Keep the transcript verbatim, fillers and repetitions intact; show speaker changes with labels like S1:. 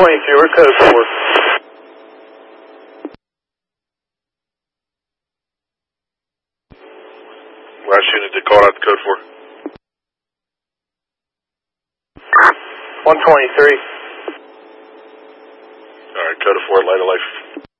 S1: twenty-three, we're code four.
S2: Last unit that called out the code four.
S1: one twenty-three.
S2: Alright, code four, light of life.